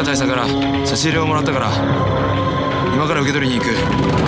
大佐から差し入れをもらったから今から受け取りに行く。